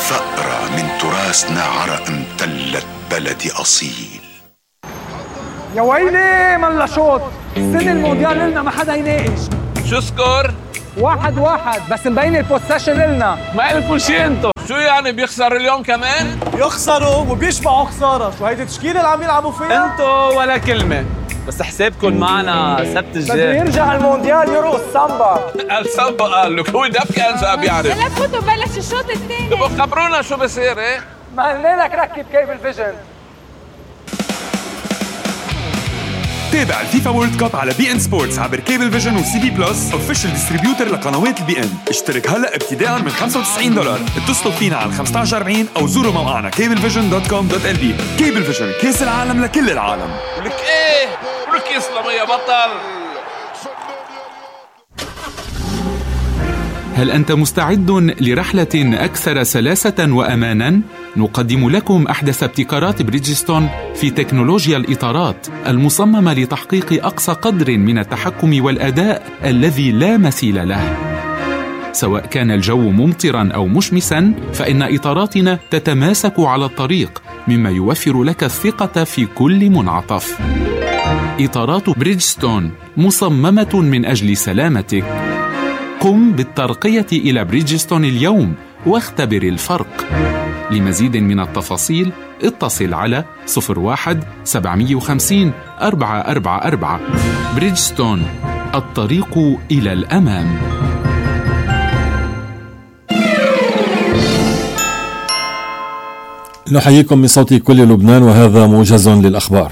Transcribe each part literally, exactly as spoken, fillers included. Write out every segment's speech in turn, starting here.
ثأرة من تراثنا عرق امتلت بلدي أصيل. يا ويلي ملا شوط، السنة المونديال لنا ما حدا يناقش. شو سكور؟ واحد واحد، بس مبين البوسيشن لنا. ما قلتوا شي انتو. شو يعني بيخسر اليوم كمان؟ يخسروا وبيشبعوا خسارة. شو هيدي التشكيلة اللي عم يلعبوا فيها؟ انتو ولا كلمة، بس حسابكم معنا سبت الجاي. بده يرجع المونديال يرقص سامبا. السامبا قال لك هو دب كان بيعرف. هلا فوتوا بلش الشوط الثاني. تبقوا خبرونا شو بصير. ايه ما قلنا لك ركب كيبل فيجن. تابع الفيفا وورلد كاب على بي ان سبورتس عبر كيبل فيجن وسي بي بلس اوفيشال ديستريبيوتر لقنوات البي ان. اشترك هلا ابتداء من خمسة وتسعين دولار. اتصلوا فينا على خمسة عشر أربعين او زوروا موقعنا كيبل فيجن دوت كوم دوت ال بي. كيبل فيجن، كاس العالم لكل العالم. ولك ايه ولك يسلم يا بطل. هل أنت مستعد لرحلة أكثر سلاسة وأماناً؟ نقدم لكم أحدث ابتكارات بريدجستون في تكنولوجيا الإطارات المصممة لتحقيق أقصى قدر من التحكم والأداء الذي لا مثيل له. سواء كان الجو ممطراً أو مشمساً، فإن إطاراتنا تتماسك على الطريق، مما يوفر لك الثقة في كل منعطف. إطارات بريدجستون مصممة من أجل سلامتك. قم بالترقية إلى بريدجستون اليوم واختبر الفرق. لمزيد من التفاصيل اتصل على صفر واحد سبعمية وخمسين أربعة أربعة أربعة. بريدجستون، الطريق إلى الأمام. نحييكم من صوت كل لبنان، وهذا موجز للأخبار.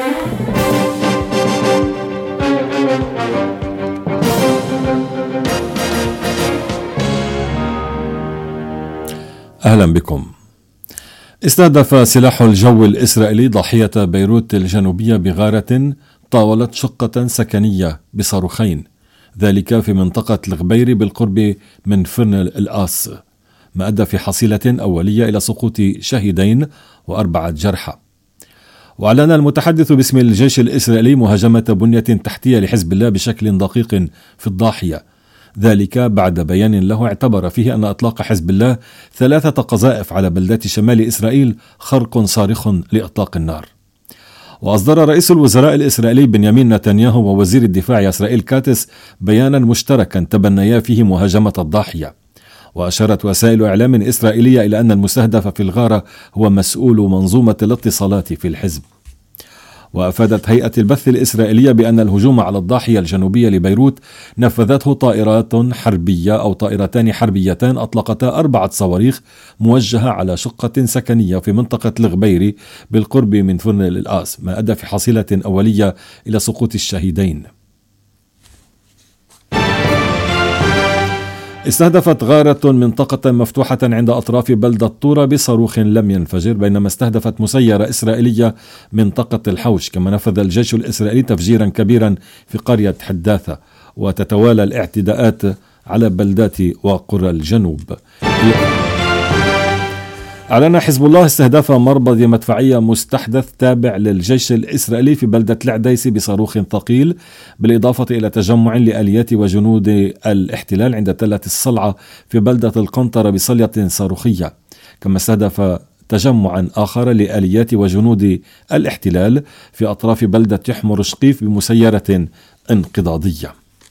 أهلا بكم. استهدف سلاح الجو الإسرائيلي ضاحية بيروت الجنوبية بغارة طاولت شقة سكنية بصاروخين، ذلك في منطقة الغبيري بالقرب من فرن الآس، ما أدى في حصيلة أولية إلى سقوط شهيدين وأربعة جرحى. وأعلن المتحدث باسم الجيش الإسرائيلي مهاجمة بنية تحتية لحزب الله بشكل دقيق في الضاحية، ذلك بعد بيان له اعتبر فيه أن إطلاق حزب الله ثلاثة قذائف على بلدات شمال إسرائيل خرق صارخ لإطلاق النار. وأصدر رئيس الوزراء الإسرائيلي بنيامين نتنياهو ووزير الدفاع إسرائيل كاتس بيانا مشتركا تبنيا فيه مهاجمة الضاحية. وأشارت وسائل إعلام إسرائيلية إلى أن المستهدف في الغارة هو مسؤول منظومة الاتصالات في الحزب. وأفادت هيئة البث الإسرائيلية بأن الهجوم على الضاحية الجنوبية لبيروت نفذته طائرات حربية أو طائرتان حربيتان أطلقتا أربعة صواريخ موجهة على شقة سكنية في منطقة الغبيري بالقرب من فرن الآس، ما أدى في حصيلة أولية إلى سقوط الشهيدين. استهدفت غارة منطقة مفتوحة عند أطراف بلدة طورة بصاروخ لم ينفجر، بينما استهدفت مسيرة إسرائيلية منطقة الحوش. كما نفذ الجيش الإسرائيلي تفجيرا كبيرا في قرية حداثة، وتتوالى الاعتداءات على بلدات وقرى الجنوب. أعلن حزب الله استهداف مربض مدفعية مستحدث تابع للجيش الإسرائيلي في بلدة العديسي بصاروخ ثقيل، بالإضافة إلى تجمع لآليات وجنود الاحتلال عند تلة الصلعة في بلدة القنطرة بصلية صاروخية. كما استهدف تجمعا آخر لآليات وجنود الاحتلال في أطراف بلدة يحمر شقيف بمسيرة انقضاضية.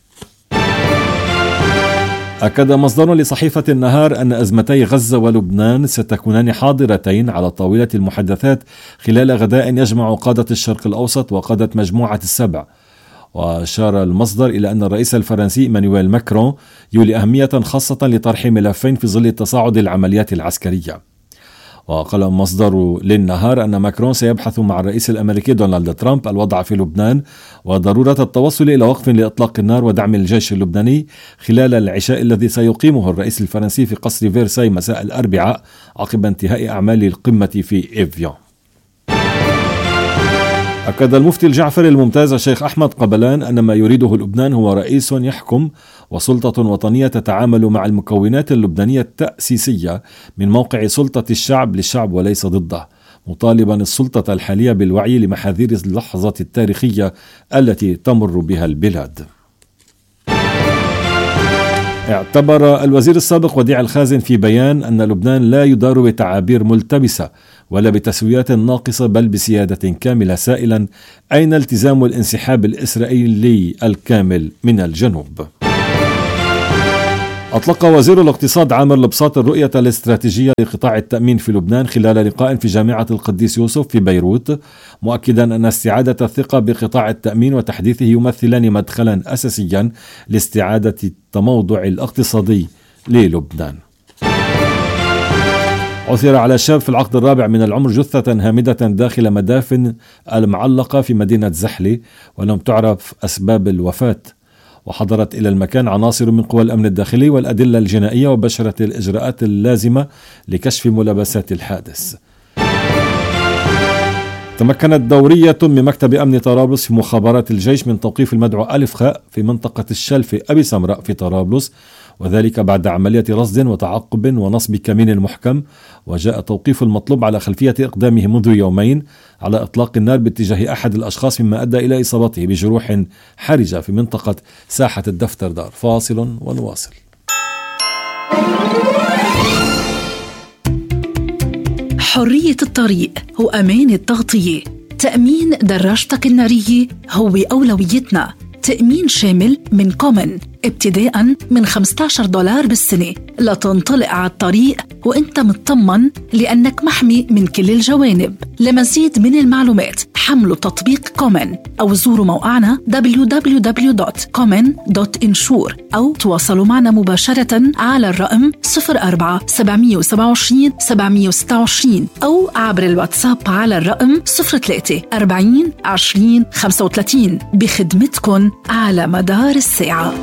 أكد مصدر لصحيفة النهار أن أزمتي غزة ولبنان ستكونان حاضرتين على طاولة المحادثات خلال غداء يجمع قادة الشرق الأوسط وقادة مجموعة السبع. وأشار المصدر إلى أن الرئيس الفرنسي إيمانويل ماكرون يولي أهمية خاصة لطرح ملفين في ظل تصاعد العمليات العسكرية. وقال مصدر للنهار أن ماكرون سيبحث مع الرئيس الأمريكي دونالد ترامب الوضع في لبنان وضرورة التوصل إلى وقف لإطلاق النار ودعم الجيش اللبناني خلال العشاء الذي سيقيمه الرئيس الفرنسي في قصر فيرساي مساء الأربعاء عقب انتهاء أعمال القمة في إيفيون. أكد المفتي الجعفري الممتاز الشيخ أحمد قبلان أن ما يريده لبنان هو رئيس يحكم وسلطة وطنية تتعامل مع المكونات اللبنانية التأسيسية من موقع سلطة الشعب للشعب وليس ضده، مطالبا السلطة الحالية بالوعي لمحاذير اللحظة التاريخية التي تمر بها البلاد. اعتبر الوزير السابق وديع الخازن في بيان أن لبنان لا يدار بتعابير ملتبسة ولا بتسويات ناقصة بل بسيادة كاملة، سائلا أين التزام الانسحاب الإسرائيلي الكامل من الجنوب. أطلق وزير الاقتصاد عامر البساط الرؤية الاستراتيجية لقطاع التأمين في لبنان خلال لقاء في جامعة القديس يوسف في بيروت، مؤكدا أن استعادة الثقة بقطاع التأمين وتحديثه يمثلان مدخلا أساسيا لاستعادة التموضع الاقتصادي للبنان. عثر على شاب في العقد الرابع من العمر جثة هامدة داخل مدافن المعلقة في مدينة زحلة، ولم تعرف أسباب الوفاة. وحضرت إلى المكان عناصر من قوى الأمن الداخلي والأدلة الجنائية وبشرت الإجراءات اللازمة لكشف ملابسات الحادث. تمكنت دورية من مكتب أمن طرابلس في مخابرات الجيش من توقيف المدعو ألف خاء في منطقة الشلفة أبي سمراء في طرابلس، وذلك بعد عملية رصد وتعقب ونصب كمين محكم. وجاء توقيف المطلوب على خلفية إقدامه منذ يومين على إطلاق النار باتجاه أحد الأشخاص، مما أدى إلى إصابته بجروح حرجة في منطقة ساحة الدفتر دار. فاصل ونواصل. حرية الطريق هو أمان التغطية. تأمين دراجتك النارية هو أولويتنا. تأمين شامل من كومن ابتداء من خمسة عشر دولار بالسنة لتنطلق على الطريق وانت مطمن لأنك محمي من كل الجوانب. لمزيد من المعلومات حملوا تطبيق كومن أو زوروا موقعنا دبليو دبليو دبليو دوت كومن دوت انشور أو تواصلوا معنا مباشرة على الرقم صفر أربعة سبعمية وسبعة وعشرين سبعمية وستة وعشرين أو عبر الواتساب على الرقم صفر ثلاثة أربعين عشرين خمسة وثلاثين بخدمتكن على مدار الساعة.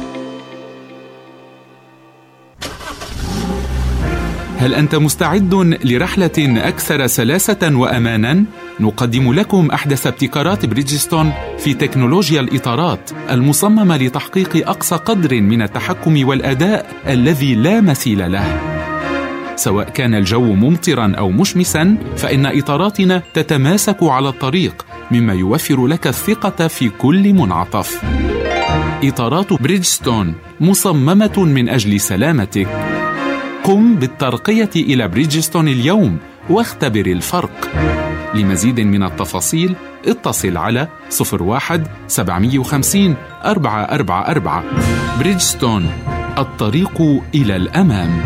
هل أنت مستعد لرحلة أكثر سلاسة وأماناً؟ نقدم لكم أحدث ابتكارات بريدجستون في تكنولوجيا الإطارات المصممة لتحقيق أقصى قدر من التحكم والأداء الذي لا مثيل له. سواء كان الجو ممطراً أو مشمساً، فإن إطاراتنا تتماسك على الطريق، مما يوفر لك الثقة في كل منعطف. إطارات بريدجستون مصممة من أجل سلامتك. قم بالترقية إلى بريدجستون اليوم واختبر الفرق. لمزيد من التفاصيل اتصل على صفر واحد سبعمية وخمسين أربعة أربعة أربعة. بريدجستون، الطريق إلى الأمام.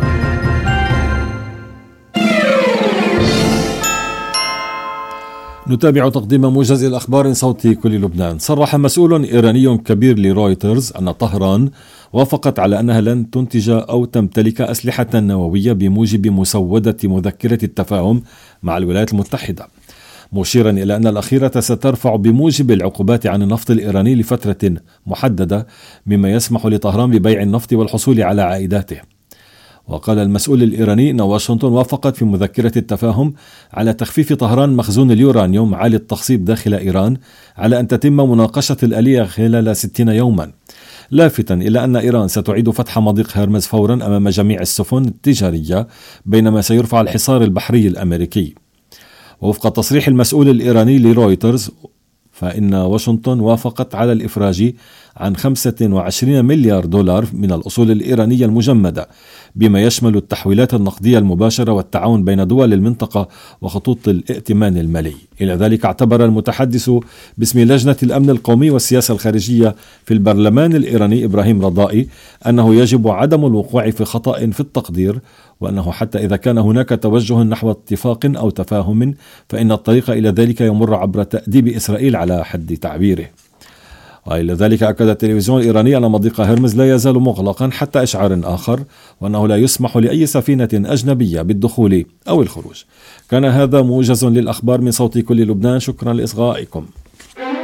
نتابع تقديم موجز الأخبار صوتي كل لبنان. صرح مسؤول إيراني كبير لرويترز أن طهران وافقت على أنها لن تنتج أو تمتلك أسلحة نووية بموجب مسودة مذكرة التفاهم مع الولايات المتحدة، مشيرا إلى أن الأخيرة سترفع بموجب العقوبات عن النفط الإيراني لفترة محددة، مما يسمح لطهران ببيع النفط والحصول على عائداته. وقال المسؤول الإيراني أن واشنطن وافقت في مذكرة التفاهم على تخفيف طهران مخزون اليورانيوم عالي التخصيب داخل إيران على أن تتم مناقشة الآلية خلال ستين يوما، لافتا إلى أن إيران ستعيد فتح مضيق هرمز فورا أمام جميع السفن التجارية، بينما سيرفع الحصار البحري الأمريكي. ووفق تصريح المسؤول الإيراني لرويترز، فإن واشنطن وافقت على الإفراج عن خمسة وعشرين مليار دولار من الأصول الإيرانية المجمدة، بما يشمل التحويلات النقدية المباشرة والتعاون بين دول المنطقة وخطوط الائتمان المالي. إلى ذلك اعتبر المتحدث باسم لجنة الأمن القومي والسياسة الخارجية في البرلمان الإيراني إبراهيم رضائي أنه يجب عدم الوقوع في خطأ في التقدير، وأنه حتى إذا كان هناك توجه نحو اتفاق أو تفاهم فإن الطريق إلى ذلك يمر عبر تأديب إسرائيل على حد تعبيره. وإلى ذلك أكد التلفزيون الإيراني أن مضيق هرمز لا يزال مغلقا حتى إشعار آخر، وأنه لا يسمح لأي سفينة أجنبية بالدخول أو الخروج. كان هذا موجز للأخبار من صوت كل لبنان. شكرا لإصغائكم.